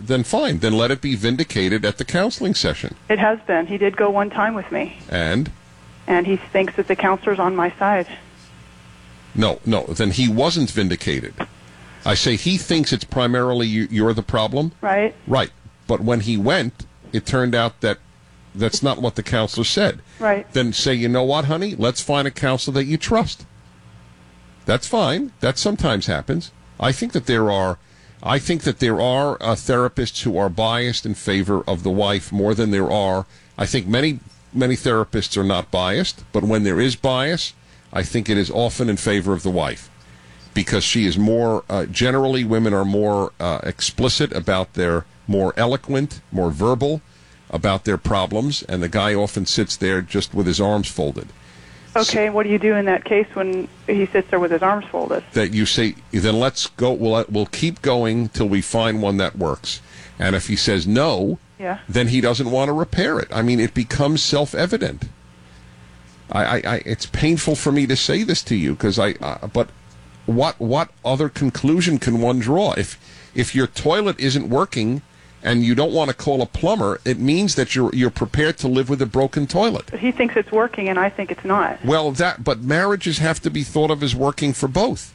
then fine. Then let it be vindicated at the counseling session. It has been. He did go one time with me. And he thinks that the counselor's on my side. No, then he wasn't vindicated. I say he thinks it's primarily you're the problem. Right. Right. But when he went, it turned out that that's not what the counselor said. Right. Then say, you know what, honey? Let's find a counselor that you trust. That's fine. That sometimes happens. I think that there are therapists who are biased in favor of the wife more than there are. I think many therapists are not biased, but when there is bias, I think it is often in favor of the wife, because she is more, generally women are more explicit about their, more eloquent, more verbal about their problems, and the guy often sits there just with his arms folded. Okay, what do you do in that case when he sits there with his arms folded? That you say, then let's go, we'll keep going till we find one that works. And if he says no, then he doesn't want to repair it. I mean, it becomes self-evident. It's painful for me to say this to you, because but what other conclusion can one draw? If your toilet isn't working and you don't want to call a plumber, it means that you're prepared to live with a broken toilet. But he thinks it's working, and I think it's not. Well, but marriages have to be thought of as working for both.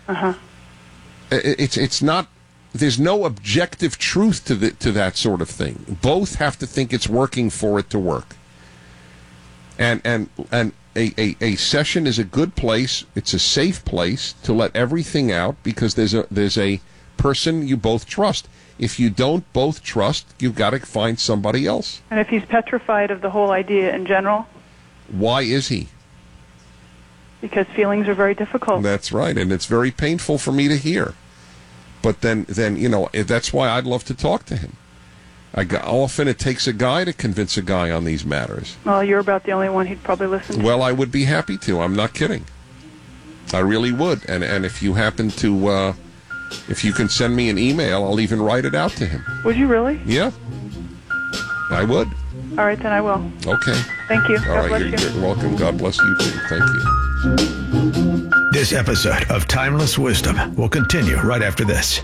It's not. There's no objective truth to that sort of thing. Both have to think it's working for it to work. And a session is a good place. It's a safe place to let everything out, because there's a person you both trust. If you don't both trust, you've got to find somebody else. And if he's petrified of the whole idea in general? Why is he? Because feelings are very difficult. That's right, and it's very painful for me to hear. But then you know, that's why I'd love to talk to him. Often it takes a guy to convince a guy on these matters. Well, you're about the only one he'd probably listen to. Well, I would be happy to. I'm not kidding. I really would. And if you happen to... if you can send me an email, I'll even write it out to him. Would you really? Yeah. I would. All right, then I will. Okay. Thank you. All right, you're welcome. God bless you too. Thank you. This episode of Timeless Wisdom will continue right after this.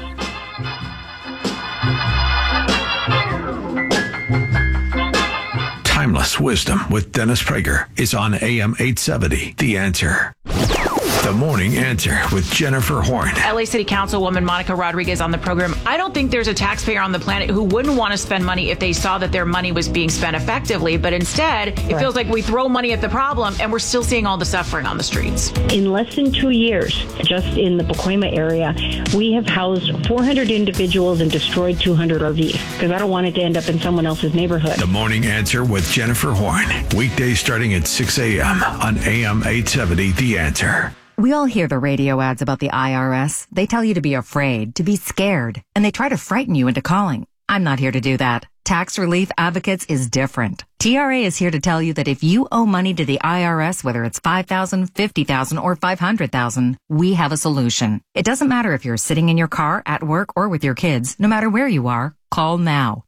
Timeless Wisdom with Dennis Prager is on AM 870, The Answer. The Morning Answer with Jennifer Horn. LA City Councilwoman Monica Rodriguez on the program. I don't think there's a taxpayer on the planet who wouldn't want to spend money if they saw that their money was being spent effectively. But instead, it feels like we throw money at the problem and we're still seeing all the suffering on the streets. In less than 2 years, just in the Pacoima area, we have housed 400 individuals and destroyed 200 RVs, because I don't want it to end up in someone else's neighborhood. The Morning Answer with Jennifer Horn. Weekdays starting at 6 a.m. on AM 870, The Answer. We all hear the radio ads about the IRS. They tell you to be afraid, to be scared, and they try to frighten you into calling. I'm not here to do that. Tax Relief Advocates is different. TRA is here to tell you that if you owe money to the IRS, whether it's $5,000, $50,000, or $500,000, we have a solution. It doesn't matter if you're sitting in your car, at work, or with your kids. No matter where you are, call now.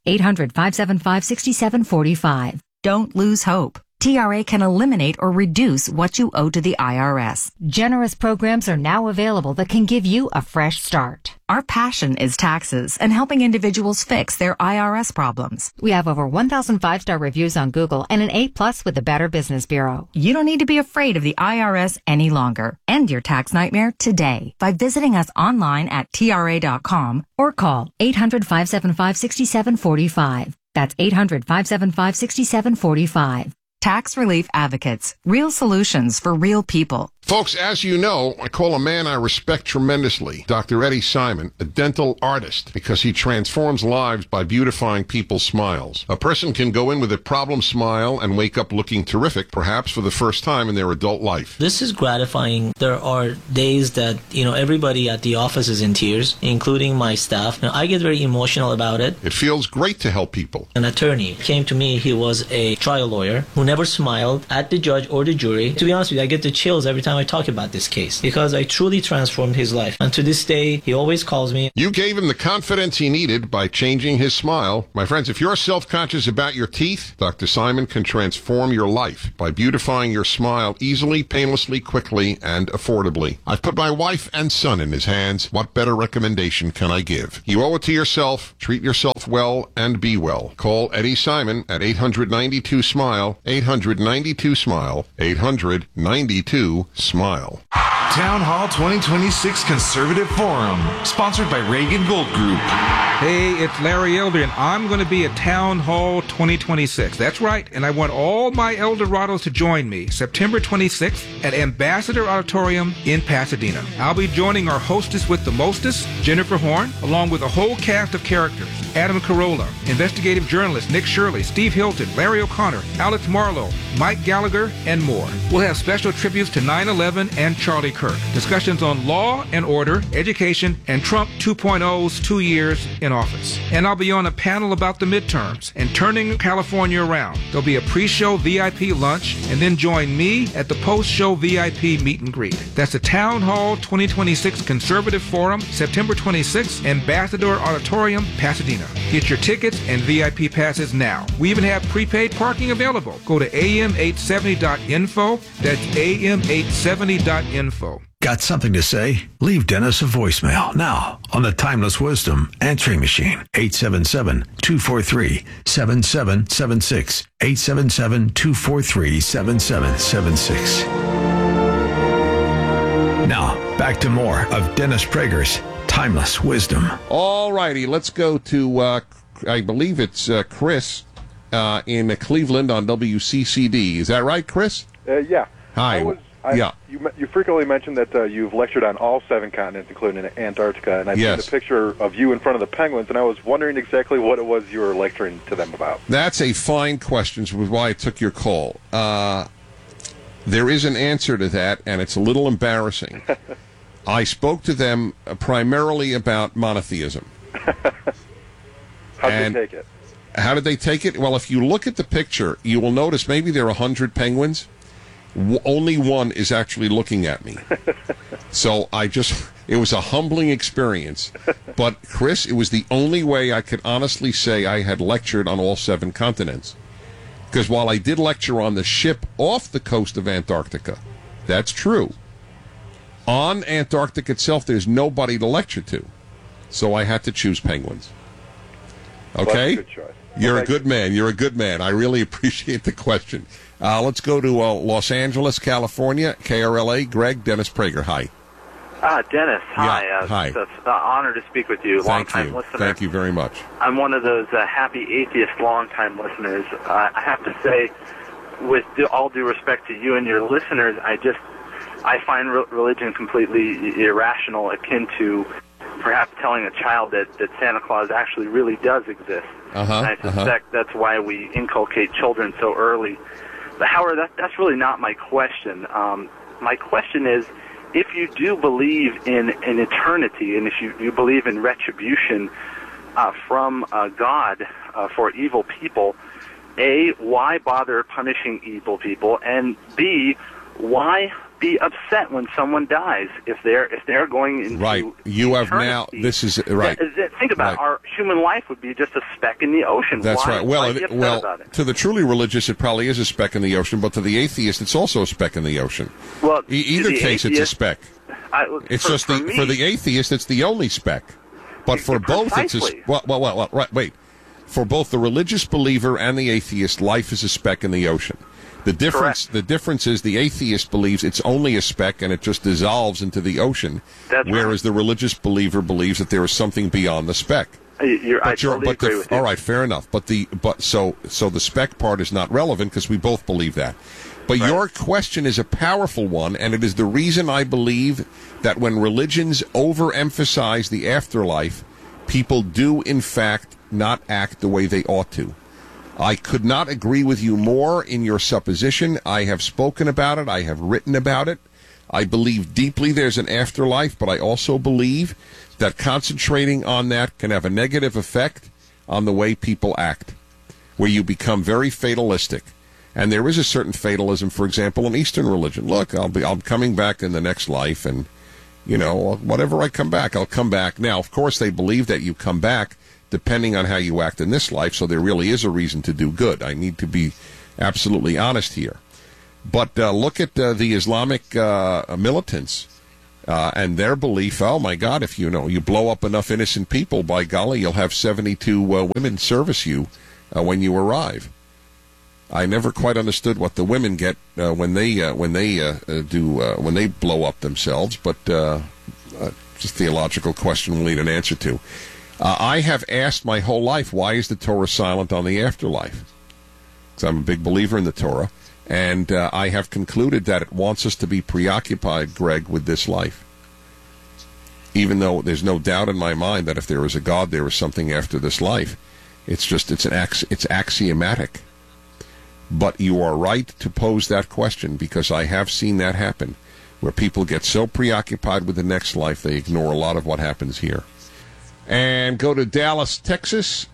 800-575-6745. Don't lose hope. TRA can eliminate or reduce what you owe to the IRS. Generous programs are now available that can give you a fresh start. Our passion is taxes and helping individuals fix their IRS problems. We have over 1,000 5-star reviews on Google and an A+ with the Better Business Bureau. You don't need to be afraid of the IRS any longer. End your tax nightmare today by visiting us online at TRA.com or call 800-575-6745. That's 800-575-6745. Tax Relief Advocates. Real solutions for real people. Folks, as you know, I call a man I respect tremendously, Dr. Eddie Simon, a dental artist, because he transforms lives by beautifying people's smiles. A person can go in with a problem smile and wake up looking terrific, perhaps for the first time in their adult life. This is gratifying. There are days that, everybody at the office is in tears, including my staff. Now, I get very emotional about it. It feels great to help people. An attorney came to me. He was a trial lawyer who never smiled at the judge or the jury. To be honest with you, I get the chills every time time I talk about this case because I truly transformed his life. And to this day, he always calls me. You gave him the confidence he needed by changing his smile. My friends, if you're self-conscious about your teeth, Dr. Simon can transform your life by beautifying your smile easily, painlessly, quickly, and affordably. I've put my wife and son in his hands. What better recommendation can I give? You owe it to yourself. Treat yourself well and be well. Call Eddie Simon at 800-92-SMILE, 800-92-SMILE, 800-92-SMILE. Town Hall 2026 Conservative Forum, sponsored by Reagan Gold Group. Hey, it's Larry Elder, and I'm going to be at Town Hall 2026. That's right, and I want all my Eldorados to join me September 26th at Ambassador Auditorium in Pasadena. I'll be joining our hostess with the mostest, Jennifer Horn, along with a whole cast of characters. Adam Carolla, investigative journalist Nick Shirley, Steve Hilton, Larry O'Connor, Alex Marlowe, Mike Gallagher, and more. We'll have special tributes to 9/11 and Charlie Kirk, discussions on law and order, education, and Trump 2.0's 2 years in office. And I'll be on a panel about the midterms and turning California around. There'll be a pre-show VIP lunch, and then join me at the post-show VIP meet and greet. That's the Town Hall 2026 Conservative Forum, September 26th, Ambassador Auditorium, Pasadena. Get your tickets and VIP passes now. We even have prepaid parking available. Go to am870.info. That's am870.info. Got something to say? Leave Dennis a voicemail now on the Timeless Wisdom answering machine. 877-243-7776. 877-243-7776. Now, back to more of Dennis Prager's Timeless Wisdom. All righty, let's go to, I believe it's Chris in Cleveland on WCCD. Is that right, Chris? Yeah. Hi. You frequently mentioned that you've lectured on all 7 continents, including Antarctica, and I've seen a picture of you in front of the penguins, and I was wondering exactly what it was you were lecturing to them about. That's a fine question, which is why I took your call. There is an answer to that, and it's a little embarrassing. I spoke to them primarily about monotheism. How did they take it? How did they take it? Well, if you look at the picture, you will notice maybe there are 100 penguins. Only one is actually looking at me. So it was a humbling experience. But, Chris, it was the only way I could honestly say I had lectured on all 7 continents. Because while I did lecture on the ship off the coast of Antarctica, that's true. On Antarctica itself, there's nobody to lecture to. So I had to choose penguins. Okay? Well, that's a good choice. You're a good man. You're a good man. I really appreciate the question. Let's go to Los Angeles, California, KRLA. Greg, Dennis Prager. Hi. Dennis, hi. Yeah, hi. It's an honor to speak with you. Long-time listener. Thank you very much. I'm one of those happy atheist long-time listeners. I have to say, with all due respect to you and your listeners, I find religion completely irrational, akin to perhaps telling a child that Santa Claus actually really does exist. And I suspect that's why we inculcate children so early. But Howard, that's really not my question. My question is, if you do believe in an eternity, and if you believe in retribution from God for evil people, A, why bother punishing evil people? And B, why be upset when someone dies if they're going into right? You have eternity? Now. This is right. Think about it. Our human life would be just a speck in the ocean. That's right. Why be upset about it? To the truly religious, it probably is a speck in the ocean, but to the atheist, it's also a speck in the ocean. Well, either case, it's a speck. It's for the atheist, it's the only speck. But for both, it's a wait. For both the religious believer and the atheist, life is a speck in the ocean. The difference is the atheist believes it's only a speck and it just dissolves into the ocean, whereas the religious believer believes that there is something beyond the speck. I totally agree with you. All right, fair enough. So the speck part is not relevant because we both believe that. But your question is a powerful one, and it is the reason I believe that when religions overemphasize the afterlife, people do in fact not act the way they ought to. I could not agree with you more in your supposition. I have spoken about it. I have written about it. I believe deeply there's an afterlife, but I also believe that concentrating on that can have a negative effect on the way people act, where you become very fatalistic. And there is a certain fatalism, for example, in Eastern religion. Look, I'm coming back in the next life, and, whatever I come back, I'll come back. Now, of course, they believe that you come back depending on how you act in this life, so there really is a reason to do good. I need to be absolutely honest here. But look at the Islamic militants and their belief. Oh my God! If you blow up enough innocent people, by golly, you'll have 72 women service you when you arrive. I never quite understood what the women get when they blow up themselves. But just a theological question we'll need an answer to. I have asked my whole life, why is the Torah silent on the afterlife? Because I'm a big believer in the Torah. And I have concluded that it wants us to be preoccupied, Greg, with this life. Even though there's no doubt in my mind that if there is a God, there is something after this life. It's axiomatic. But you are right to pose that question, because I have seen that happen, where people get so preoccupied with the next life they ignore a lot of what happens here. And go to Dallas, Texas.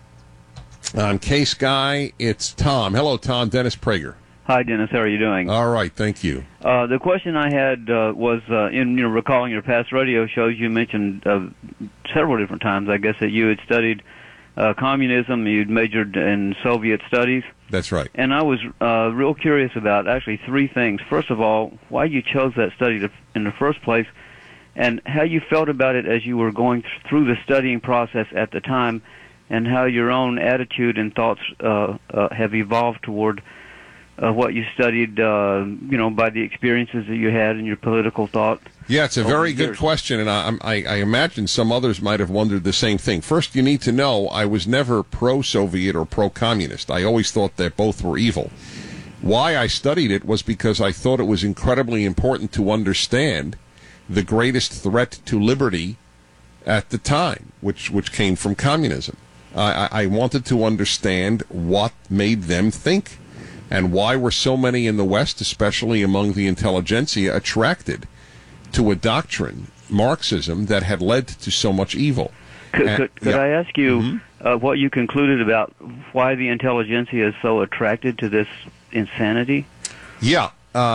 On Case Guy, it's Tom. Hello, Tom. Dennis Prager. Hi, Dennis. How are you doing? All right, thank you. The question I had was, in recalling your past radio shows, you mentioned several different times, I guess, that you had studied communism. You'd majored in Soviet studies. That's right. And I was real curious about actually three things. First of all, why you chose that study in the first place, and how you felt about it as you were going through the studying process at the time, and how your own attitude and thoughts have evolved toward what you studied, by the experiences that you had in your political thought. Yeah, it's a very good question, and I imagine some others might have wondered the same thing. First, you need to know I was never pro-Soviet or pro-communist. I always thought that both were evil. Why I studied it was because I thought it was incredibly important to understand the greatest threat to liberty at the time, which came from communism. I wanted to understand what made them think, and why were so many in the West, especially among the intelligentsia, attracted to a doctrine, Marxism, that had led to so much evil. Could I ask you what you concluded about why the intelligentsia is so attracted to this insanity? Yeah,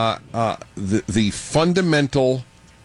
the fundamental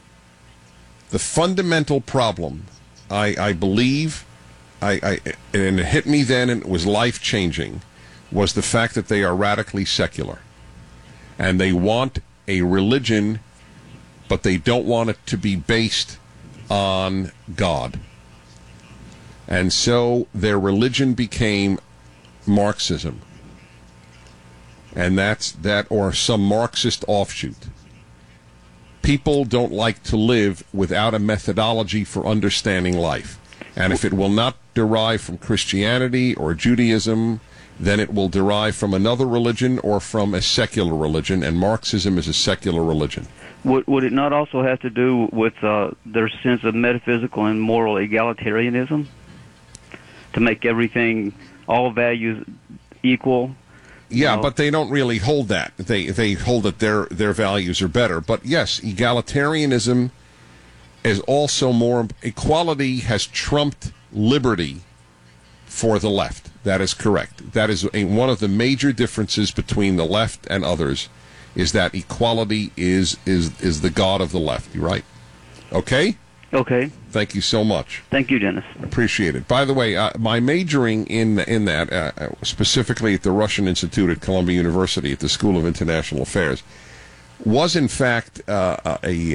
problem, I believe, and it hit me then, and it was life-changing, was the fact that they are radically secular. And they want a religion, but they don't want it to be based on God. And so their religion became Marxism. And that's that, or some Marxist offshoot. People don't like to live without a methodology for understanding life. And if it will not derive from Christianity or Judaism, then it will derive from another religion or from a secular religion, and Marxism is a secular religion. Would it not also have to do with their sense of metaphysical and moral egalitarianism? To make everything, all values equal? Yeah, but they don't really hold that. They hold that their values are better. But yes, egalitarianism is also more... Equality has trumped liberty for the left. That is correct. That is one of the major differences between the left and others, is that equality is the god of the left. You right? Okay? Okay. Thank you so much. Thank you, Dennis. Appreciate it. By the way, my majoring in that, specifically at the Russian Institute at Columbia University at the School of International Affairs, was in fact all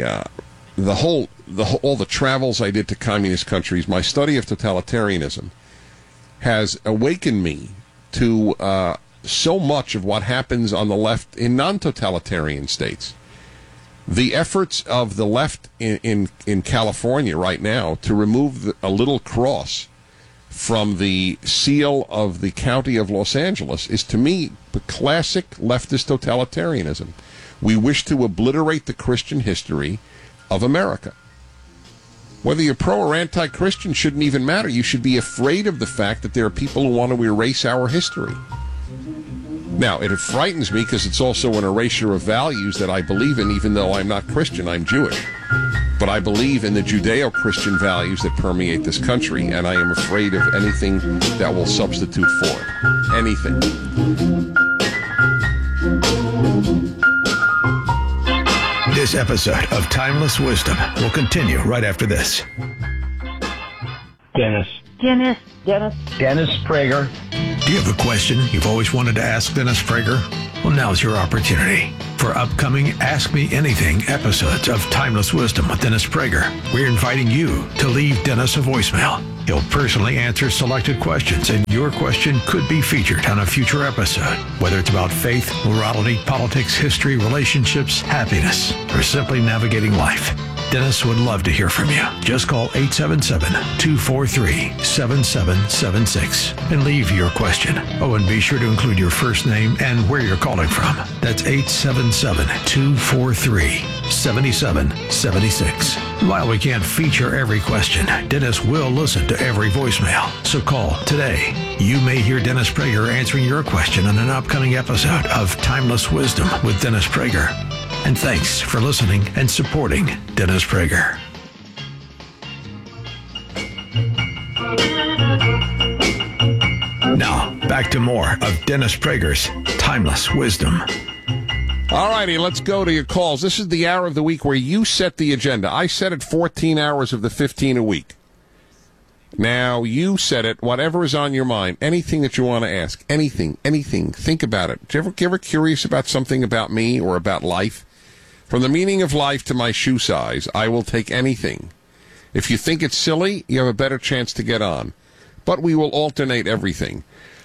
the travels I did to communist countries. My study of totalitarianism has awakened me to so much of what happens on the left in non-totalitarian states. The efforts of the left in California right now to remove a little cross from the seal of the county of Los Angeles is, to me, the classic leftist totalitarianism. We wish to obliterate the Christian history of America. Whether you're pro or anti-Christian shouldn't even matter. You should be afraid of the fact that there are people who want to erase our history. Now, it frightens me because it's also an erasure of values that I believe in, even though I'm not Christian, I'm Jewish. But I believe in the Judeo-Christian values that permeate this country, and I am afraid of anything that will substitute for it. Anything. This episode of Timeless Wisdom will continue right after this. Dennis Prager. Do you have a question you've always wanted to ask Dennis Prager? Well, now's your opportunity. For upcoming Ask Me Anything episodes of Timeless Wisdom with Dennis Prager, we're inviting you to leave Dennis a voicemail. He'll personally answer selected questions, and your question could be featured on a future episode, whether it's about faith, morality, politics, history, relationships, happiness, or simply navigating life. Dennis would love to hear from you. Just call 877-243-7776 and leave your question. Oh, and be sure to include your first name and where you're calling from. That's 877-243-7776. While we can't feature every question, Dennis will listen to every voicemail. So call today. You may hear Dennis Prager answering your question on an upcoming episode of Timeless Wisdom with Dennis Prager. And thanks for listening and supporting Dennis Prager. Now, back to more of Dennis Prager's Timeless Wisdom. All righty, let's go to your calls. This is the hour of the week where you set the agenda. I set it 14 hours of the 15 a week. Now, you set it, whatever is on your mind, anything that you want to ask, anything, think about it. Do you ever curious about something about me or about life? From the meaning of life to my shoe size, I will take anything. If you think it's silly, you have a better chance to get on. But we will alternate everything.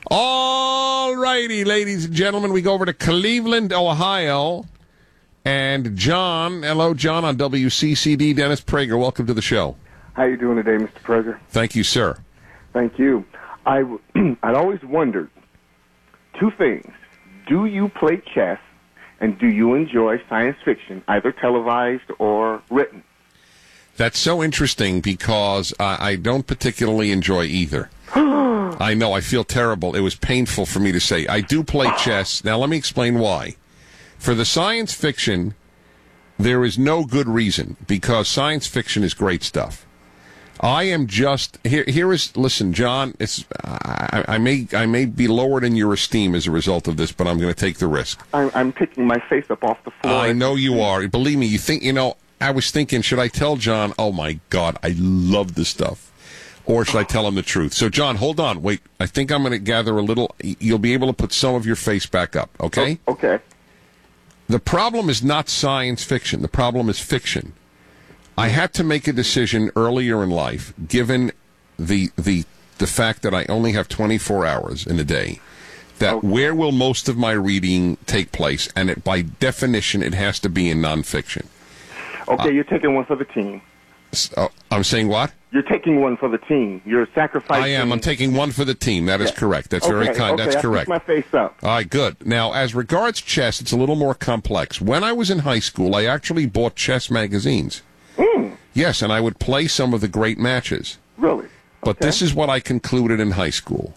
All righty, ladies and gentlemen, we go over to Cleveland, Ohio. And John, hello, John, on WCCD. Dennis Prager, welcome to the show. How you doing today, Mr. Prager? Thank you, sir. Thank you. I'd always wondered two things. Do you play chess, and do you enjoy science fiction, either televised or written? That's so interesting because I don't particularly enjoy either. I know, I feel terrible. It was painful for me to say. I do play chess. Now, let me explain why. For the science fiction, there is no good reason, because science fiction is great stuff. I am just listen, John. I may be lowered in your esteem as a result of this, but I'm going to take the risk. I'm picking my face up off the floor. I know you are. Believe me. I was thinking, should I tell John? Oh my God, I love this stuff, or should I tell him the truth? So, John, hold on, wait. I think I'm going to gather a little. You'll be able to put some of your face back up. Okay. Oh, okay. The problem is not science fiction. The problem is fiction. I had to make a decision earlier in life, given the fact that I only have 24 hours in a day, that where will most of my reading take place? And by definition, it has to be in nonfiction. Okay, you're taking one for the team. I'm saying what? You're taking one for the team. You're sacrificing. I am. I'm taking one for the team. That is correct. That's very kind. That's correct. I picked my face up. All right, good. Now, as regards chess, it's a little more complex. When I was in high school, I actually bought chess magazines. Yes, and I would play some of the great matches. Really? But this is what I concluded in high school.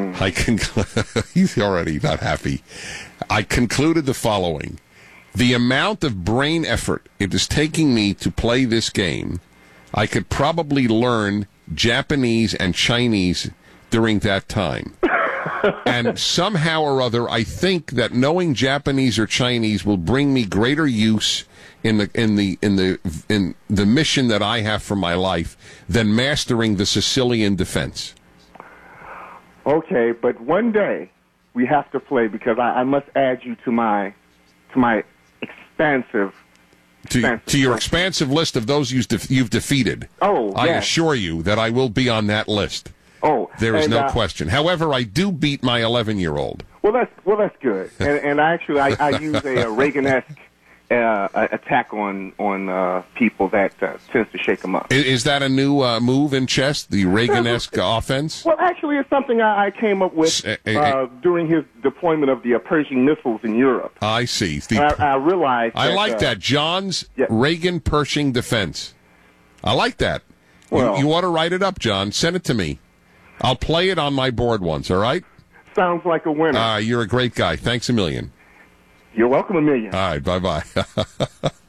He's already not happy. I concluded the following. The amount of brain effort it is taking me to play this game, I could probably learn Japanese and Chinese during that time. And somehow or other, I think that knowing Japanese or Chinese will bring me greater use in the mission that I have for my life than mastering the Sicilian defense. Okay, but one day we have to play, because I must add you to my expansive. To your expansive list of those you've defeated. Oh, I assure you that I will be on that list. Oh, there is no question. However, I do beat my 11-year-old. Well, that's good. And actually, I use a Reagan-esque attack on people that tends to shake them up. Is that a new move in chess, the Reagan-esque offense? Well, actually, it's something I came up with during his deployment of the Pershing missiles in Europe. I see. I realized I like that. John's Reagan-Pershing defense. I like that. Well, you ought to write it up, John. Send it to me. I'll play it on my board once, all right? Sounds like a winner. You're a great guy. Thanks a million. You're welcome a million. All right, bye-bye.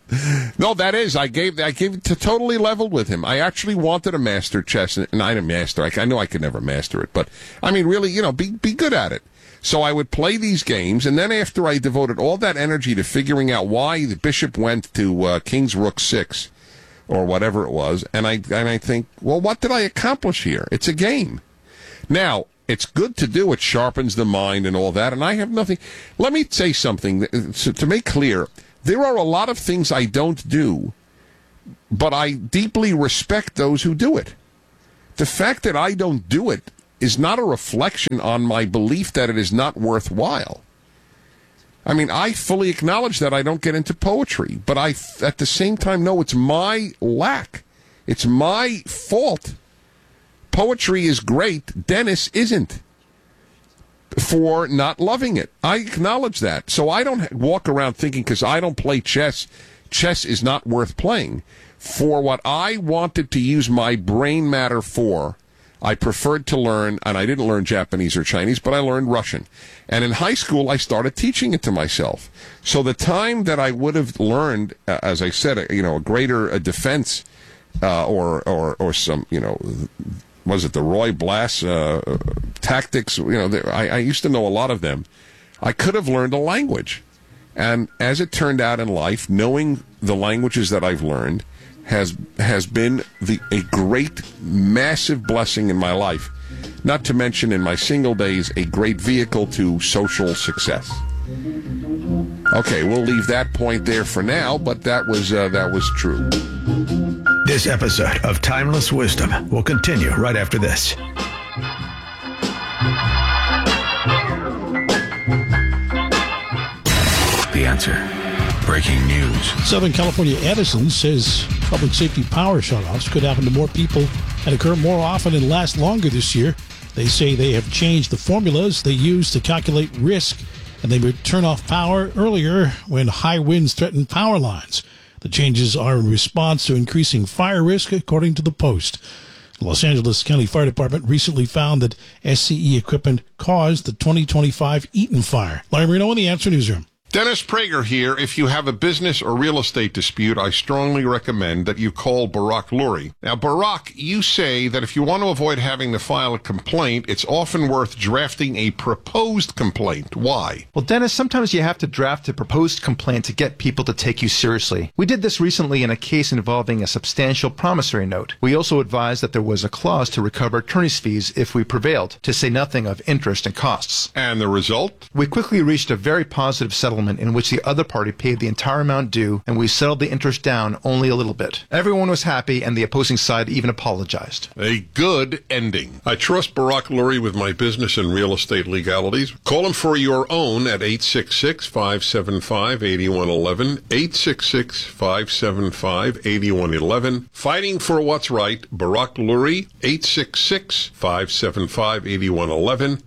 No, that is. I gave it to totally leveled with him. I actually wanted to master chess, and I didn't master. I know I could never master it, but I mean, really, be good at it. So I would play these games, and then after I devoted all that energy to figuring out why the bishop went to King's Rook 6 or whatever it was, and I think, well, what did I accomplish here? It's a game. Now, it's good to do. It sharpens the mind and all that, and I have nothing. Let me say something to make clear. There are a lot of things I don't do, but I deeply respect those who do it. The fact that I don't do it is not a reflection on my belief that it is not worthwhile. I mean, I fully acknowledge that I don't get into poetry, but I, at the same time, know it's my lack. It's my fault. Poetry is great. Dennis isn't, for not loving it. I acknowledge that. So I don't walk around thinking because I don't play chess is not worth playing. For what I wanted to use my brain matter for, I preferred to learn, and I didn't learn Japanese or Chinese, but I learned Russian. And in high school, I started teaching it to myself. So the time that I would have learned, as I said, a greater defense, or some, was it the Roy Blass tactics? I used to know a lot of them. I could have learned a language. And as it turned out in life, knowing the languages that I've learned has been a great, massive blessing in my life. Not to mention, in my single days, a great vehicle to social success. Okay, we'll leave that point there for now, but that was true. This episode of Timeless Wisdom will continue right after this. The Answer. Breaking news. Southern California Edison says public safety power shutoffs could happen to more people and occur more often and last longer this year. They say they have changed the formulas they use to calculate risk, and they would turn off power earlier when high winds threaten power lines. The changes are in response to increasing fire risk, according to the Post. The Los Angeles County Fire Department recently found that SCE equipment caused the 2025 Eaton fire. Larry Marino in the Answer Newsroom. Dennis Prager here. If you have a business or real estate dispute, I strongly recommend that you call Barak Lurie. Now, Barak, you say that if you want to avoid having to file a complaint, it's often worth drafting a proposed complaint. Why? Well, Dennis, sometimes you have to draft a proposed complaint to get people to take you seriously. We did this recently in a case involving a substantial promissory note. We also advised that there was a clause to recover attorney's fees if we prevailed, to say nothing of interest and costs. And the result? We quickly reached a very positive settlement in which the other party paid the entire amount due, and we settled the interest down only a little bit. Everyone was happy, and the opposing side even apologized. A good ending. I trust Barak Lurie with my business and real estate legalities. Call him for your own at 866-575-8111, 866-575-8111. Fighting for what's right, Barak Lurie, 866-575-8111,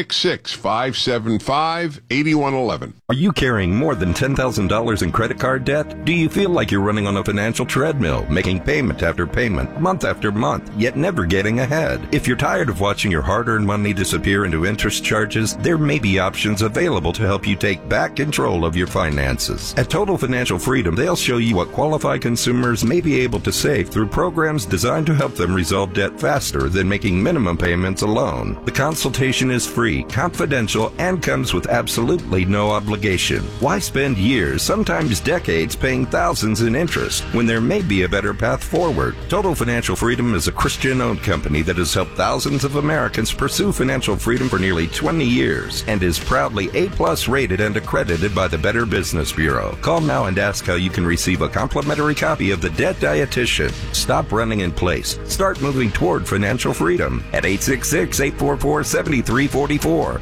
866-575-8111. Are you carrying more than $10,000 in credit card debt? Do you feel like you're running on a financial treadmill, making payment after payment, month after month, yet never getting ahead? If you're tired of watching your hard-earned money disappear into interest charges, there may be options available to help you take back control of your finances. At Total Financial Freedom, they'll show you what qualified consumers may be able to save through programs designed to help them resolve debt faster than making minimum payments alone. The consultation is free, confidential, and comes with absolutely no obligation. Why spend years, sometimes decades, paying thousands in interest when there may be a better path forward? Total Financial Freedom is a Christian-owned company that has helped thousands of Americans pursue financial freedom for nearly 20 years and is proudly A+ rated and accredited by the Better Business Bureau. Call now and ask how you can receive a complimentary copy of The Debt Dietitian. Stop running in place. Start moving toward financial freedom at 866-844-7344.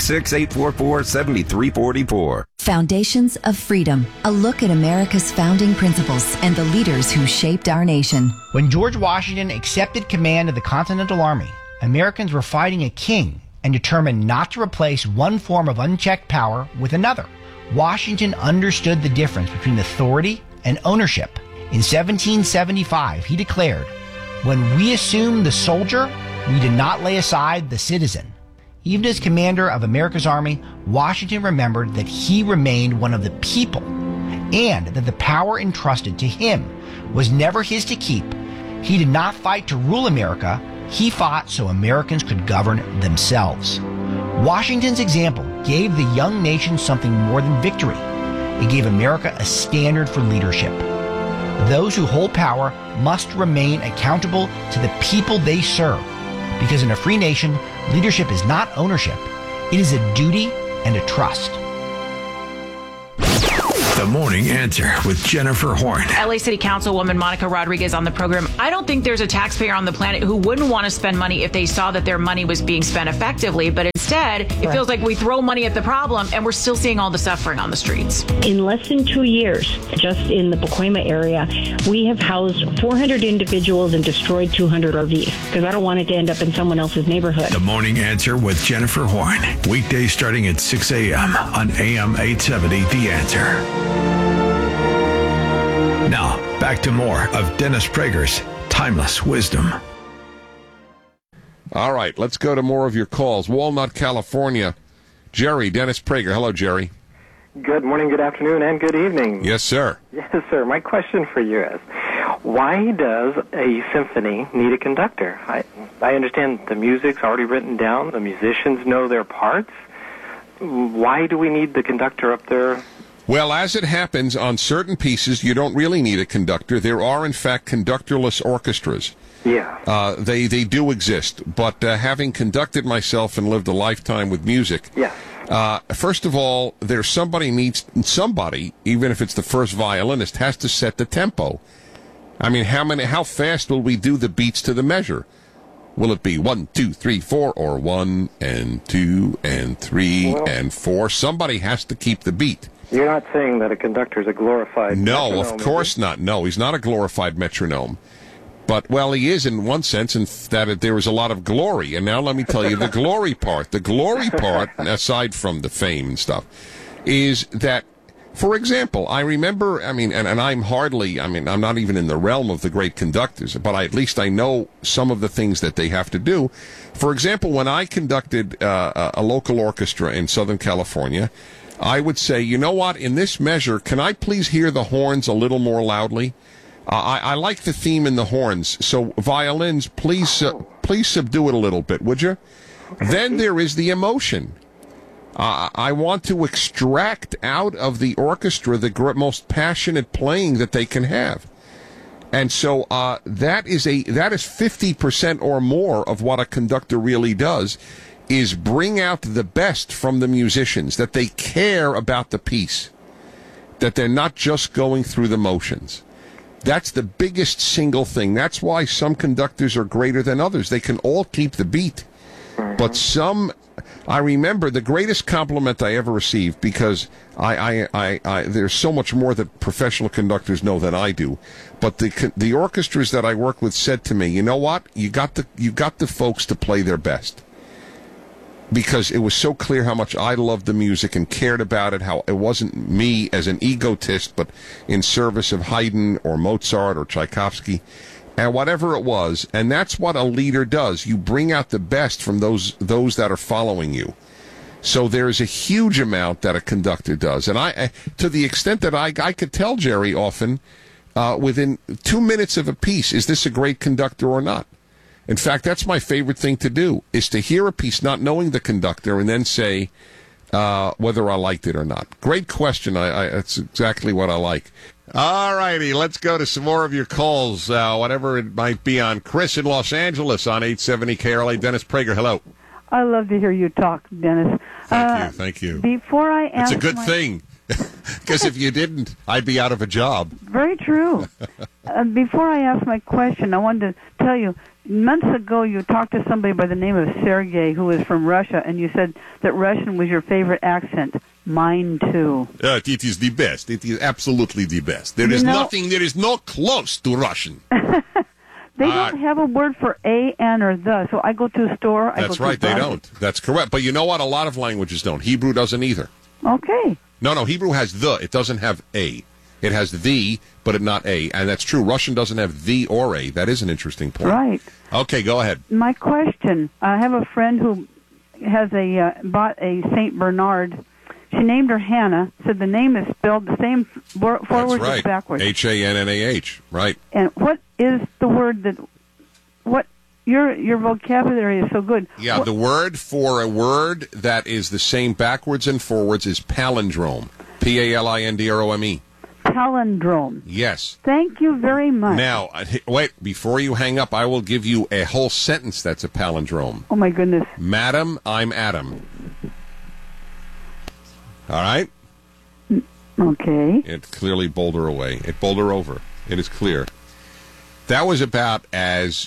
866-844-7344. Foundations of Freedom, a look at America's founding principles and the leaders who shaped our nation. When George Washington accepted command of the Continental Army, Americans were fighting a king and determined not to replace one form of unchecked power with another. Washington understood the difference between authority and ownership. In 1775, he declared, "When we assumed the soldier, we did not lay aside the citizen." Even as commander of America's Army, Washington remembered that he remained one of the people and that the power entrusted to him was never his to keep. He did not fight to rule America. He fought so Americans could govern themselves. Washington's example gave the young nation something more than victory. It gave America a standard for leadership. Those who hold power must remain accountable to the people they serve, because in a free nation, leadership is not ownership. It is a duty and a trust. The Morning Answer with Jennifer Horn. LA City Councilwoman Monica Rodriguez on the program. I don't think there's a taxpayer on the planet who wouldn't want to spend money if they saw that their money was being spent effectively. But instead, it feels like we throw money at the problem and we're still seeing all the suffering on the streets. In less than 2 years, just in the Pacoima area, we have housed 400 individuals and destroyed 200 RVs because I don't want it to end up in someone else's neighborhood. The Morning Answer with Jennifer Horn. Weekdays starting at 6 a.m. on AM 870 The Answer. Now, back to more of Dennis Prager's Timeless Wisdom. All right, let's go to more of your calls. Walnut, California. Jerry, Dennis Prager. Hello, Jerry. Good morning, good afternoon, and good evening. Yes, sir. Yes, sir. My question for you is, why does a symphony need a conductor? I understand the music's already written down. The musicians know their parts. Why do we need the conductor up there? Well, as it happens, on certain pieces, you don't really need a conductor. There are, in fact, conductorless orchestras. Yeah. They do exist. But having conducted myself and lived a lifetime with music, yes. First of all, somebody, even if it's the first violinist, has to set the tempo. I mean, how fast will we do the beats to the measure? Will it be 1, 2, 3, 4, or 1 and 2 and 3 and 4? Somebody has to keep the beat. You're not saying that a conductor is a glorified metronome? No, of course not. No, he's not a glorified metronome. But, well, he is in one sense, in that there was a lot of glory. And now let me tell you the glory part. The glory part, aside from the fame and stuff, is that, for example, I remember, and I'm not even in the realm of the great conductors, but at least I know some of the things that they have to do. For example, when I conducted a local orchestra in Southern California, I would say, you know what, in this measure, can I please hear the horns a little more loudly? I like the theme in the horns, so violins, please subdue it a little bit, would you? Okay. Then there is the emotion. I want to extract out of the orchestra the most passionate playing that they can have. And so that is 50% or more of what a conductor really does, is bring out the best from the musicians, that they care about the piece, that they're not just going through the motions. That's the biggest single thing. That's why some conductors are greater than others. They can all keep the beat. But I remember the greatest compliment I ever received, because there's so much more that professional conductors know than I do. But the orchestras that I work with said to me, you know what? You got the folks to play their best. Because it was so clear how much I loved the music and cared about it, how it wasn't me as an egotist, but in service of Haydn or Mozart or Tchaikovsky, and whatever it was. And that's what a leader does. You bring out the best from those that are following you. So there's a huge amount that a conductor does. And to the extent that I could tell Jerry often, within 2 minutes of a piece, is this a great conductor or not? In fact, that's my favorite thing to do, is to hear a piece not knowing the conductor and then say whether I liked it or not. Great question. That's exactly what I like. All righty, let's go to some more of your calls, whatever it might be, on Chris in Los Angeles on 870 KRLA. Dennis Prager, hello. I love to hear you talk, Dennis. Thank you. Before I ask, it's a good thing, because if you didn't, I'd be out of a job. Very true. Before I ask my question, I wanted to tell you, months ago you talked to somebody by the name of Sergei, who is from Russia, and you said that Russian was your favorite accent. Mine too. It is the best. It is absolutely the best. There is no close to Russian. They don't have a word for a, an, or the. So I go to a store. That's right, they don't. That's correct. But you know what? A lot of languages don't. Hebrew doesn't either. Okay. No, Hebrew has the. It doesn't have a. It has the, but not a. And that's true. Russian doesn't have the or a. That is an interesting point. Right. Okay, go ahead. My question. I have a friend who has bought a St. Bernard She named her Hannah, said the name is spelled the same forwards right. as backwards. Hannah, right. And what is the word that, what, your vocabulary is so good. Yeah, the word for a word that is the same backwards and forwards is palindrome. P-A-L-I-N-D-R-O-M-E. Palindrome. Yes. Thank you very much. Now, wait, before you hang up, I will give you a whole sentence that's a palindrome. Oh, my goodness. Madam, I'm Adam. All right? Okay. It clearly bowled her away. It bowled her over. It is clear. That was about as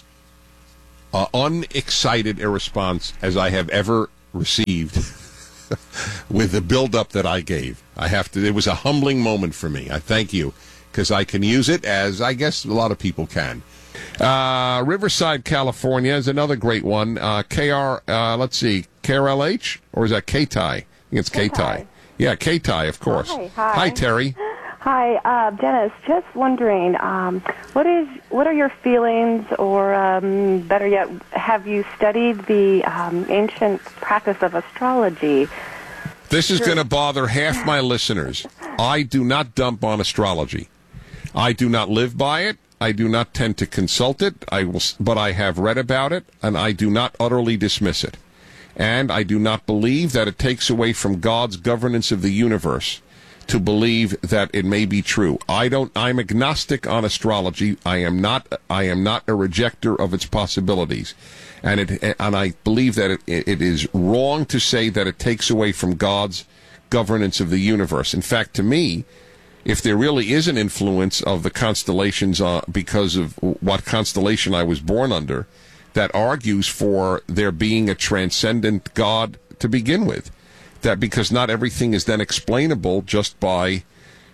unexcited a response as I have ever received with the build-up that I gave. It was a humbling moment for me. I thank you, because I can use it as I guess a lot of people can. Riverside, California is another great one. Let's see, KRLH, or is that KTI? I think it's KTI. Yeah, KTI, of course. Hi, Terry. Hi, Dennis. Just wondering, what are your feelings, or better yet, have you studied the ancient practice of astrology? This is going to bother half my listeners. I do not dump on astrology. I do not live by it. I do not tend to consult it. But I have read about it, and I do not utterly dismiss it. And I do not believe that it takes away from God's governance of the universe to believe that it may be true. I'm agnostic on astrology. I am not a rejecter of its possibilities. And I believe that it is wrong to say that it takes away from God's governance of the universe. In fact, to me, if there really is an influence of the constellations because of what constellation I was born under, that argues for there being a transcendent God to begin with. That because not everything is then explainable just by,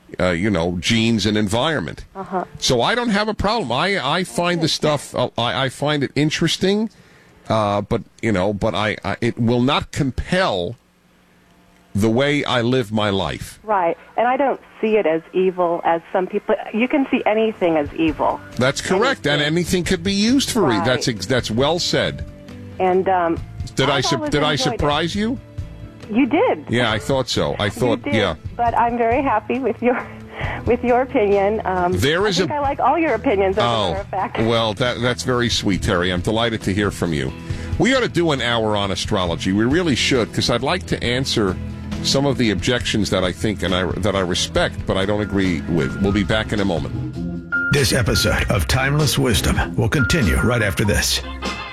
genes and environment. Uh-huh. So I don't have a problem. I find the stuff, I find it interesting, but it will not compel the way I live my life. Right. And I don't see it as evil as some people. You can see anything as evil. That's correct. And anything could be used for right. That's well said. And did I surprise you? You did. Yeah, I thought so. I thought, yeah. But I'm very happy with your opinion. I like all your opinions, as a matter of fact. Well, that's very sweet, Terry. I'm delighted to hear from you. We ought to do an hour on astrology. We really should, because I'd like to answer some of the objections that I think and that I respect, but I don't agree with. We'll be back in a moment. This episode of Timeless Wisdom will continue right after this.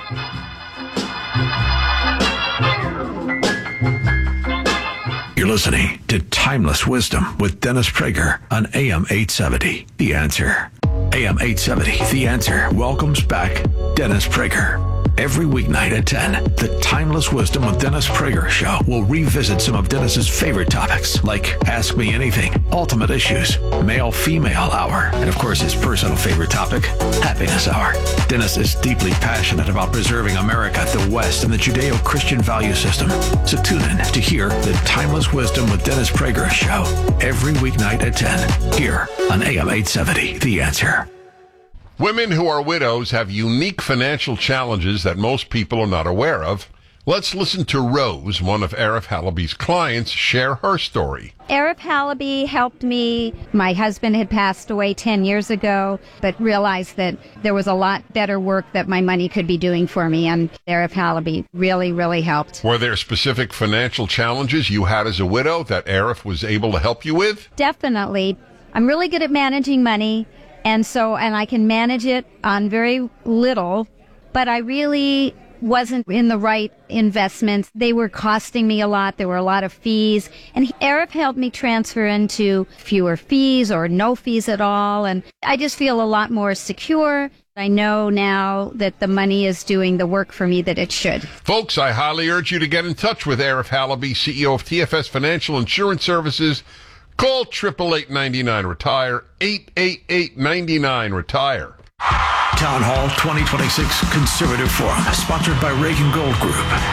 You're listening to Timeless Wisdom with Dennis Prager on AM 870. The Answer. AM 870. The Answer welcomes back Dennis Prager. Every weeknight at 10, the Timeless Wisdom with Dennis Prager show will revisit some of Dennis's favorite topics, like Ask Me Anything, Ultimate Issues, Male-Female Hour, and of course his personal favorite topic, Happiness Hour. Dennis is deeply passionate about preserving America, the West, and the Judeo-Christian value system. So tune in to hear the Timeless Wisdom with Dennis Prager show every weeknight at 10, here on AM 870, The Answer. Women who are widows have unique financial challenges that most people are not aware of. Let's listen to Rose, one of Arif Halaby's clients, share her story. Arif Halaby helped me. My husband had passed away 10 years ago, but realized that there was a lot better work that my money could be doing for me, and Arif Halaby really, really helped. Were there specific financial challenges you had as a widow that Arif was able to help you with? Definitely. I'm really good at managing money. And I can manage it on very little, but I really wasn't in the right investments. They were costing me a lot. There were a lot of fees. And Arif helped me transfer into fewer fees or no fees at all. And I just feel a lot more secure. I know now that the money is doing the work for me that it should. Folks, I highly urge you to get in touch with Arif Halaby, CEO of TFS Financial Insurance Services. Call 888-99-RETIRE, 888-99-RETIRE. Town Hall 2026 Conservative Forum, sponsored by Reagan Gold Group.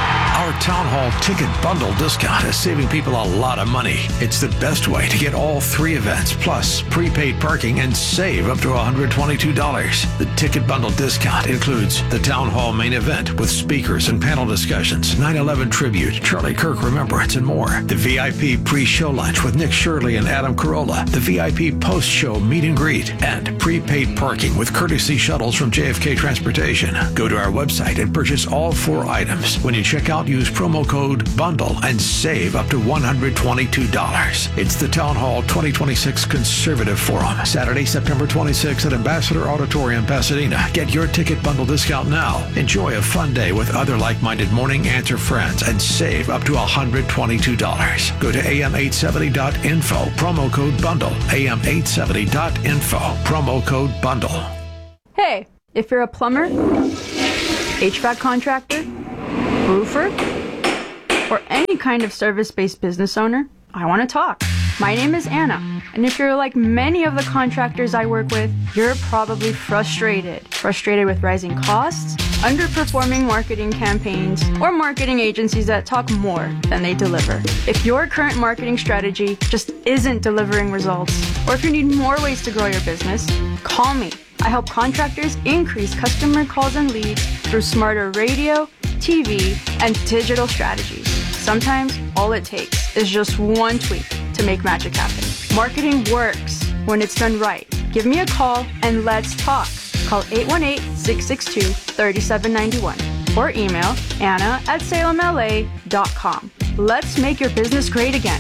Our Town Hall ticket bundle discount is saving people a lot of money. It's the best way to get all 3 events, plus prepaid parking, and save up to $122. The ticket bundle discount includes the Town Hall main event with speakers and panel discussions, 9/11 tribute, Charlie Kirk Remembrance, and more. The VIP pre-show lunch with Nick Shirley and Adam Carolla, the VIP post-show meet and greet, and prepaid parking with courtesy shuttles from JFK Transportation. Go to our website and purchase all 4 items. When you check out, use promo code BUNDLE and save up to $122. It's the Town Hall 2026 Conservative Forum, Saturday, September 26th at Ambassador Auditorium, Pasadena. Get your ticket bundle discount now. Enjoy a fun day with other like-minded Morning Answer friends and save up to $122. Go to am870.info, promo code BUNDLE, am870.info, promo code BUNDLE. Hey, if you're a plumber, HVAC contractor, roofer, or any kind of service-based business owner, I want to talk. My name is Anna, and if you're like many of the contractors I work with, you're probably frustrated with rising costs, underperforming marketing campaigns, or marketing agencies that talk more than they deliver. If your current marketing strategy just isn't delivering results, or if you need more ways to grow your business, call me. I help contractors increase customer calls and leads through smarter radio, TV, and digital strategies. Sometimes all it takes is just one tweak to make magic happen. Marketing works when it's done right. Give me a call and let's talk. Call 818-662-3791 or email anna@salemla.com. Let's make your business great again.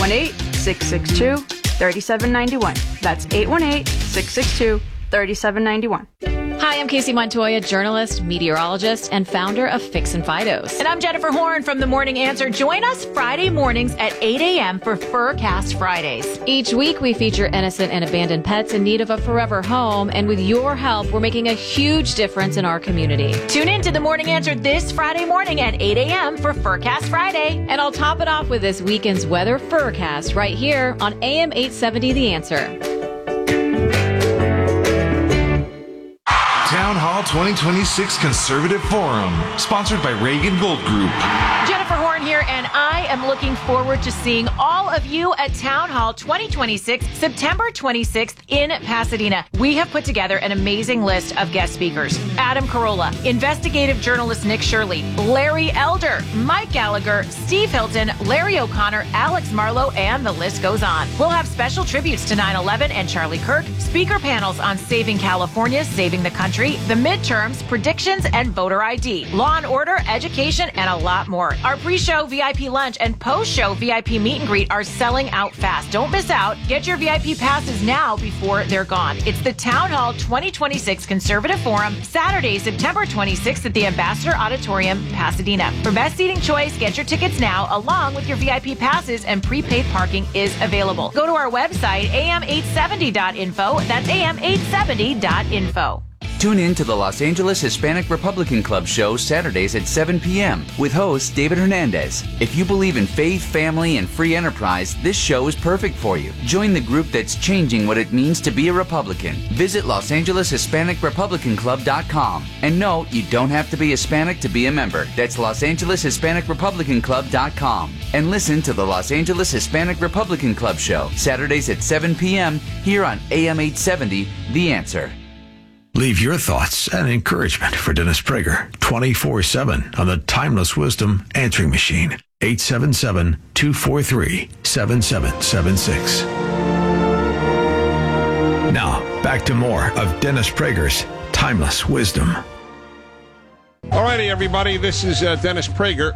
818-662-3791. That's 818-662-3791. Hi, I'm Casey Montoya, journalist, meteorologist, and founder of Fix and Fidos. And I'm Jennifer Horn from The Morning Answer. Join us Friday mornings at 8 a.m. for Furcast Fridays. Each week, we feature innocent and abandoned pets in need of a forever home. And with your help, we're making a huge difference in our community. Tune in to The Morning Answer this Friday morning at 8 a.m. for Furcast Friday. And I'll top it off with this weekend's weather Furcast right here on AM 870 The Answer. Town Hall 2026 Conservative Forum, sponsored by Reagan Gold Group. Jennifer Horn here, and I am looking forward to seeing all of you at Town Hall 2026, September 26th in Pasadena. We have put together an amazing list of guest speakers. Adam Carolla, investigative journalist Nick Shirley, Larry Elder, Mike Gallagher, Steve Hilton, Larry O'Connor, Alex Marlowe, and the list goes on. We'll have special tributes to 9/11 and Charlie Kirk, speaker panels on saving California, saving the country, the midterms, predictions, and voter ID, law and order, education, and a lot more. Our pre-show VIP lunch and post-show VIP meet and greet are selling out fast. Don't miss out. Get your VIP passes now before they're gone. It's the Town Hall 2026 Conservative Forum, Saturday, September 26th at the Ambassador Auditorium, Pasadena. For best seating choice, get your tickets now, along with your VIP passes, and prepaid parking is available. Go to our website, am870.info. That's am870.info. Tune in to the Los Angeles Hispanic Republican Club show Saturdays at 7 p.m. with host David Hernandez. If you believe in faith, family, and free enterprise, this show is perfect for you. Join the group that's changing what it means to be a Republican. Visit LosAngelesHispanicRepublicanClub.com. And no, you don't have to be Hispanic to be a member. That's LosAngelesHispanicRepublicanClub.com. And listen to the Los Angeles Hispanic Republican Club show Saturdays at 7 p.m. here on AM 870, The Answer. Leave your thoughts and encouragement for Dennis Prager 24/7 on the Timeless Wisdom Answering Machine, 877-243-7776. Now, back to more of Dennis Prager's Timeless Wisdom. All righty, everybody. This is Dennis Prager.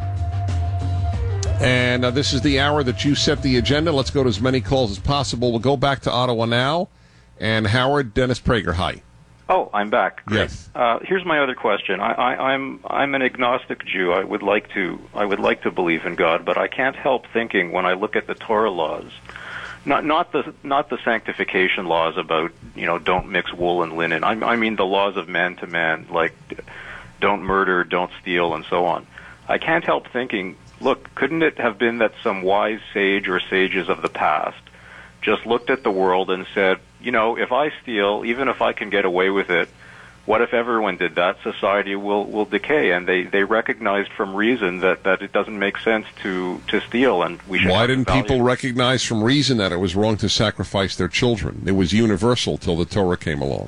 And this is the hour that you set the agenda. Let's go to as many calls as possible. We'll go back to Ottawa now. And Howard, Dennis Prager, hi. Oh, I'm back. Great. Yes. Here's my other question. I'm an agnostic Jew. I would like to believe in God, but I can't help thinking when I look at the Torah laws, not the sanctification laws about don't mix wool and linen. I mean the laws of man to man, like don't murder, don't steal, and so on. I can't help thinking, look, couldn't it have been that some wise sage or sages of the past just looked at the world and said, if I steal, even if I can get away with it What if everyone did that? Society will decay, and they recognized from reason that it doesn't make sense to steal, and we should. Why didn't people recognize from reason that it was wrong to sacrifice their children? It was universal till the Torah came along.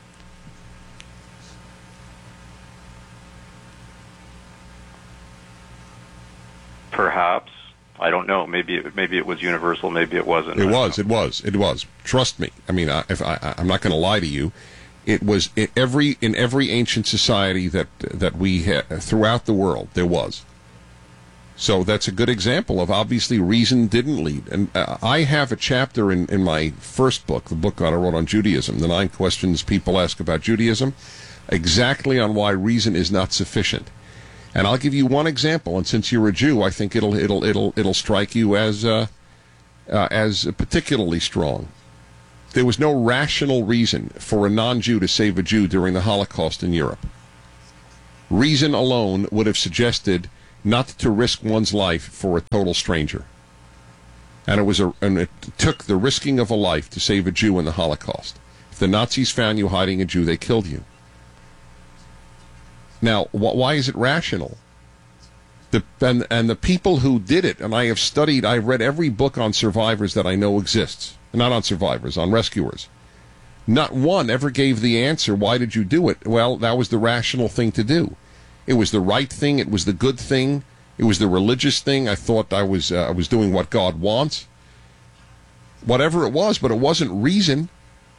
Perhaps. I don't know. Maybe it was universal. Maybe it wasn't. It was. Trust me. I mean, I'm not going to lie to you. It was in every ancient society that we had throughout the world. There was. So that's a good example of obviously reason didn't lead. And I have a chapter in my first book, the book that I wrote on Judaism, the 9 questions people ask about Judaism, exactly on why reason is not sufficient. And I'll give you one example, and since you're a Jew, I think it'll strike you as particularly strong. There was no rational reason for a non-Jew to save a Jew during the Holocaust in Europe. Reason alone would have suggested not to risk one's life for a total stranger. And it took the risking of a life to save a Jew in the Holocaust. If the Nazis found you hiding a Jew, they killed you. Now, why is it rational? And the people who did it, and I've read every book on survivors that I know exists. Not on survivors, on rescuers. Not one ever gave the answer, why did you do it? Well, that was the rational thing to do. It was the right thing. It was the good thing. It was the religious thing. I thought I was doing what God wants. Whatever it was, but it wasn't reason.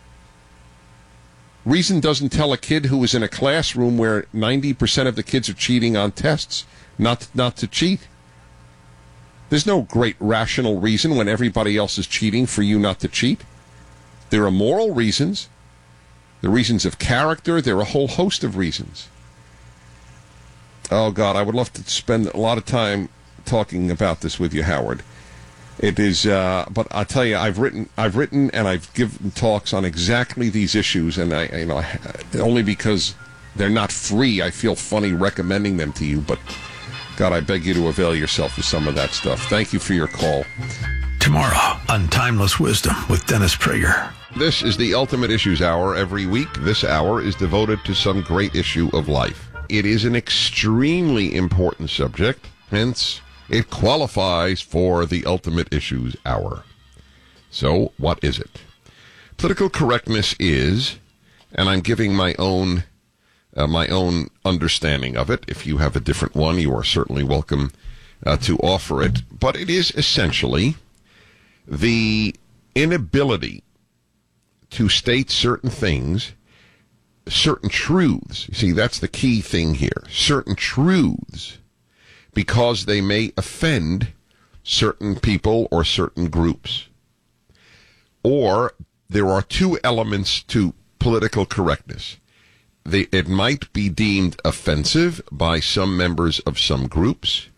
Reason doesn't tell a kid who is in a classroom where 90% of the kids are cheating on tests not to cheat. There's no great rational reason when everybody else is cheating for you not to cheat. There are moral reasons. The reasons of character. There are a whole host of reasons. Oh, God, I would love to spend a lot of time talking about this with you, Howard. It is, but I'll tell you, I've written and I've given talks on exactly these issues, and only because they're not free, I feel funny recommending them to you, but God, I beg you to avail yourself of some of that stuff. Thank you for your call. Tomorrow on Timeless Wisdom with Dennis Prager. This is the Ultimate Issues Hour. Every week, this hour is devoted to some great issue of life. It is an extremely important subject, hence it qualifies for the Ultimate Issues Hour. So, what is it? Political correctness is, and I'm giving my own understanding of it. If you have a different one, you are certainly welcome to offer it. But it is essentially the inability to state certain things, certain truths. You see, that's the key thing here. Certain truths, because they may offend certain people or certain groups. Or there are 2 elements to political correctness. It might be deemed offensive by some members of some groups,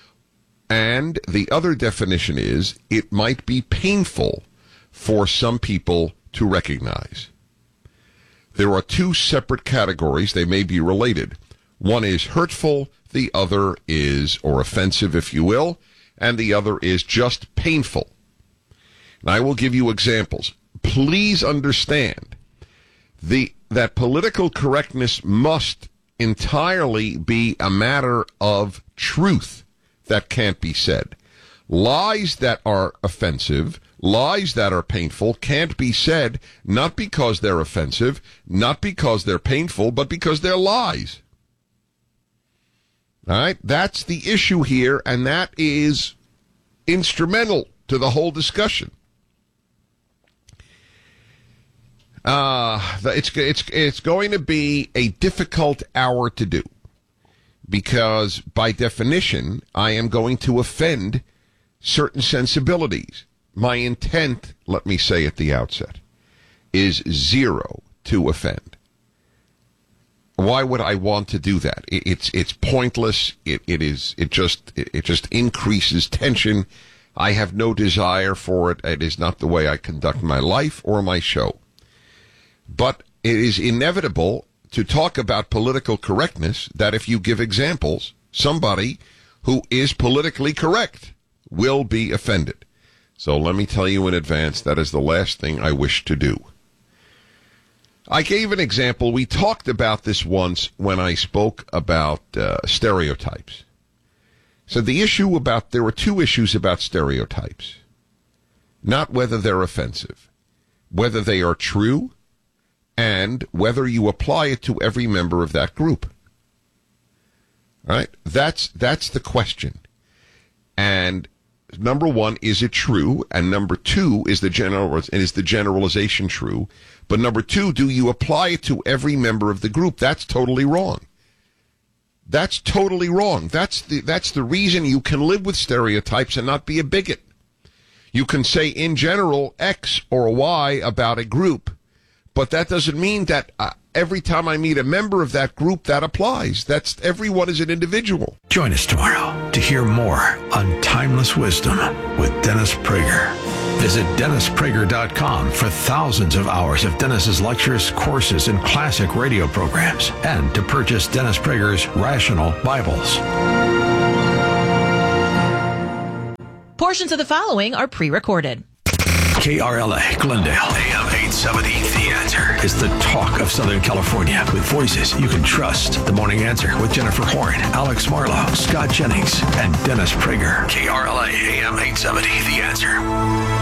and the other definition is it might be painful for some people to recognize. There are 2 separate categories. They may be related. One is hurtful, the other is, or offensive, if you will, and the other is just painful. And I will give you examples. Please understand that political correctness must entirely be a matter of truth that can't be said. Lies that are offensive, lies that are painful can't be said, not because they're offensive, not because they're painful, but because they're lies. All right? That's the issue here, and that is instrumental to the whole discussion. It's going to be a difficult hour to do, because by definition, I am going to offend certain sensibilities. My intent, let me say at the outset, is 0 to offend. Why would I want to do that? It's pointless. It just increases tension. I have no desire for it. It is not the way I conduct my life or my show. But it is inevitable to talk about political correctness that if you give examples, somebody who is politically correct will be offended. So let me tell you in advance, that is the last thing I wish to do. I gave an example. We talked about this once when I spoke about stereotypes. So there were two issues about stereotypes. Not whether they're offensive, whether they are true, and whether you apply it to every member of that group. All right? That's the question. And number one, is it true? And number two, is the generalization true? But number two, do you apply it to every member of the group? That's totally wrong. That's totally wrong. That's the reason you can live with stereotypes and not be a bigot. You can say in general X or Y about a group, but that doesn't mean that every time I meet a member of that group, that applies. Everyone is an individual. Join us tomorrow to hear more on Timeless Wisdom with Dennis Prager. Visit DennisPrager.com for thousands of hours of Dennis's lectures, courses, and classic radio programs, and to purchase Dennis Prager's Rational Bibles. Portions of the following are pre-recorded. KRLA, Glendale, AM 870. The Answer is the talk of Southern California with voices you can trust. The Morning Answer with Jennifer Horn, Alex Marlowe, Scott Jennings, and Dennis Prager. KRLA, AM 870. The Answer.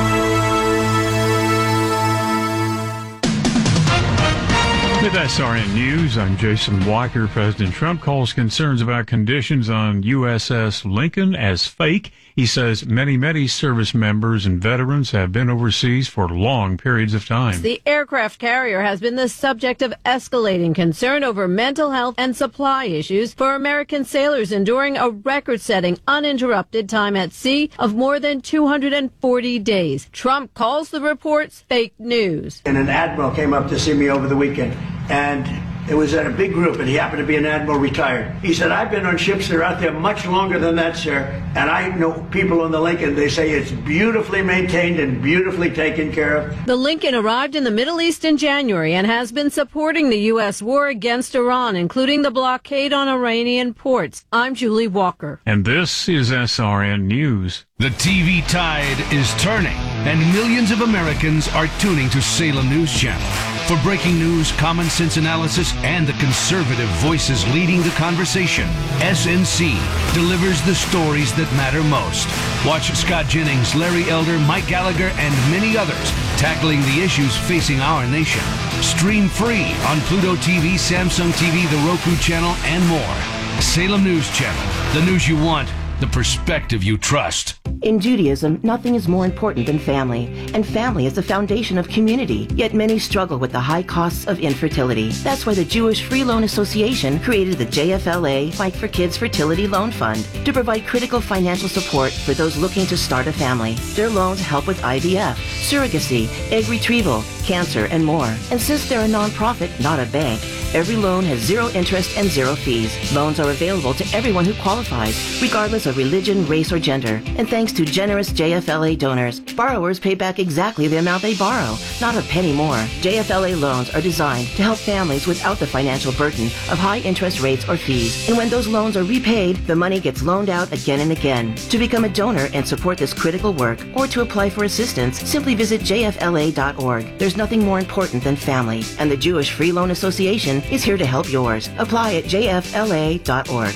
With SRN News, I'm Jason Walker. President Trump calls concerns about conditions on USS Lincoln as fake. He says many service members and veterans have been overseas for long periods of time. The aircraft carrier has been the subject of escalating concern over mental health and supply issues for American sailors enduring a record-setting, uninterrupted time at sea of more than 240 days. Trump calls the reports fake news. And an admiral came up to see me over the weekend, and it was at a big group, and he happened to be an admiral retired. He said, I've been on ships that are out there much longer than that, sir, and I know people on the Lincoln, they say it's beautifully maintained and beautifully taken care of. The Lincoln arrived in the Middle East in January and has been supporting the U.S. war against Iran, including the blockade on Iranian ports. I'm Julie Walker. And this is SRN News. The TV tide is turning, and millions of Americans are tuning to Salem News Channel. For breaking news, common sense analysis, and the conservative voices leading the conversation, SNC delivers the stories that matter most. Watch Scott Jennings, Larry Elder, Mike Gallagher, and many others tackling the issues facing our nation. Stream free on Pluto TV, Samsung TV, the Roku channel, and more. Salem News Channel, the news you want, the perspective you trust. In Judaism, nothing is more important than family, and family is the foundation of community, yet many struggle with the high costs of infertility. That's why the Jewish Free Loan Association created the JFLA Fight for Kids Fertility Loan Fund to provide critical financial support for those looking to start a family. Their loans help with IVF, surrogacy, egg retrieval, cancer, and more. And since they're a nonprofit, not a bank, every loan has zero interest and zero fees. Loans are available to everyone who qualifies, regardless of religion, race, or gender. And thanks to generous JFLA donors, borrowers pay back exactly the amount they borrow, not a penny more. JFLA loans are designed to help families without the financial burden of high interest rates or fees. And when those loans are repaid, the money gets loaned out again and again. To become a donor and support this critical work, or to apply for assistance, simply visit jfla.org. There's nothing more important than family, and the Jewish Free Loan Association is here to help yours. Apply at jfla.org.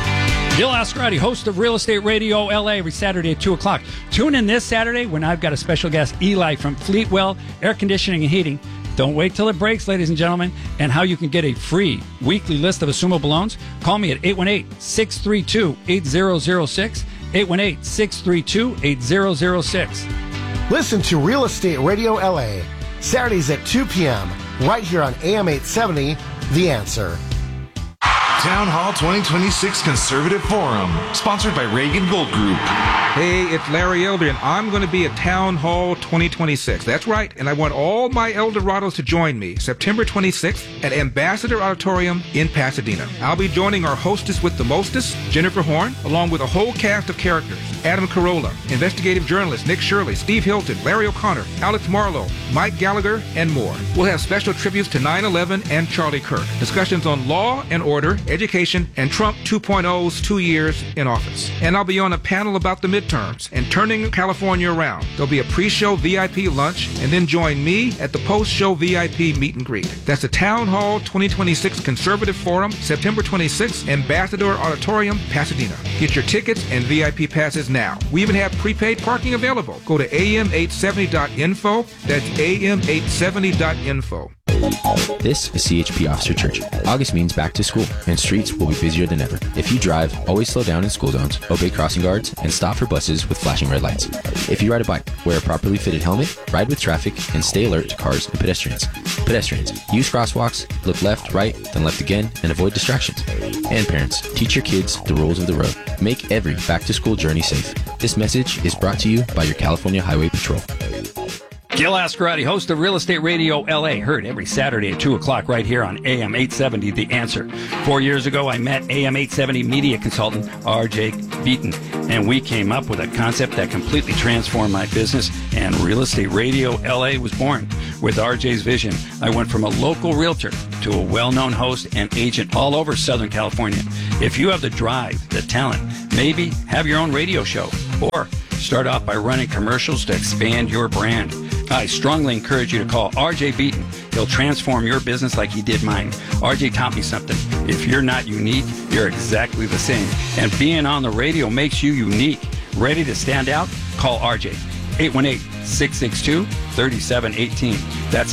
Bill Ascarati, host of Real Estate Radio LA, every Saturday at 2 o'clock. Tune in this Saturday when I've got a special guest, Eli from Fleetwell Air Conditioning and Heating. Don't wait till it breaks, ladies and gentlemen, and how you can get a free weekly list of assumable loans. Call me at 818-632-8006, 818-632-8006. Listen to Real Estate Radio LA, Saturdays at 2 p.m., right here on AM 870, The Answer. Town Hall 2026 Conservative Forum, sponsored by Reagan Gold Group. Hey, it's Larry Elder, and I'm going to be at Town Hall 2026. That's right, and I want all my Eldorados to join me September 26th at Ambassador Auditorium in Pasadena. I'll be joining our hostess with the mostest, Jennifer Horn, along with a whole cast of characters. Adam Carolla, investigative journalist Nick Shirley, Steve Hilton, Larry O'Connor, Alex Marlowe, Mike Gallagher, and more. We'll have special tributes to 9/11 and Charlie Kirk, discussions on law and order, education, and Trump 2.0's 2 years in office. And I'll be on a panel about the limited terms and turning California around. There'll be a pre-show VIP lunch, and then join me at the post-show VIP meet and greet. That's the Town Hall 2026 Conservative Forum, September 26th, Ambassador Auditorium, Pasadena. Get your tickets and VIP passes now. We even have prepaid parking available. Go to am870.info. That's am870.info. This is CHP Officer Church. August means back to school, and streets will be busier than ever. If you drive, always slow down in school zones, obey crossing guards, and stop for buses with flashing red lights. If you ride a bike, wear a properly fitted helmet, ride with traffic, and stay alert to cars and pedestrians. Pedestrians, use crosswalks, look left, right, then left again, and avoid distractions. And parents, teach your kids the rules of the road. Make every back-to-school journey safe. This message is brought to you by your California Highway Patrol. Gil Ascarati, host of Real Estate Radio LA, heard every Saturday at 2 o'clock right here on AM 870, The Answer. 4 years ago, I met AM 870 media consultant RJ Beaton, and we came up with a concept that completely transformed my business, and Real Estate Radio LA was born. With RJ's vision, I went from a local realtor to a well-known host and agent all over Southern California. If you have the drive, the talent, maybe have your own radio show, or start off by running commercials to expand your brand, I strongly encourage you to call RJ Beaton. He'll transform your business like he did mine. RJ taught me something. If you're not unique, you're exactly the same. And being on the radio makes you unique. Ready to stand out? Call RJ. 818-662-3718. That's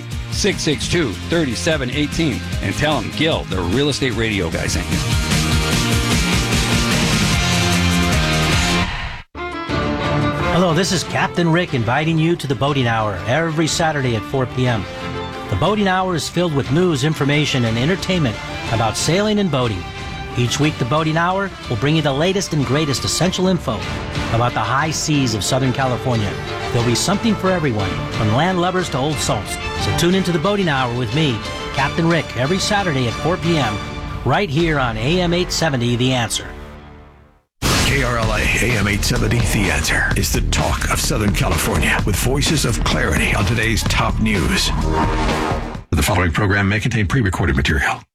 818-662-3718. And tell him Gil, the Real Estate Radio guy, sent you. Hello, this is Captain Rick inviting you to the Boating Hour every Saturday at 4 p.m. The Boating Hour is filled with news, information, and entertainment about sailing and boating. Each week, the Boating Hour will bring you the latest and greatest essential info about the high seas of Southern California. There'll be something for everyone, from land lubbers to old salts. So tune into the Boating Hour with me, Captain Rick, every Saturday at 4 p.m. right here on AM 870, The Answer. KRLA AM 870, The Answer, is the talk of Southern California with voices of clarity on today's top news. The following program may contain pre-recorded material.